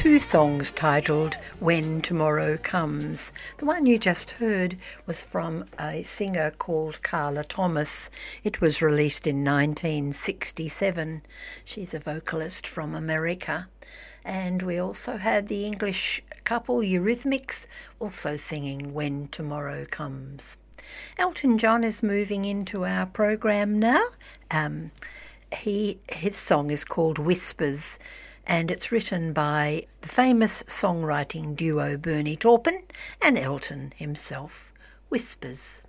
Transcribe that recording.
two songs titled When Tomorrow Comes. The one you just heard was from a singer called Carla Thomas. It was released in 1967. She's a vocalist from America. And we also had the English couple Eurythmics also singing When Tomorrow Comes. Elton John is moving into our program now. His song is called Whispers, and it's written by the famous songwriting duo Bernie Taupin and Elton himself. Whispers.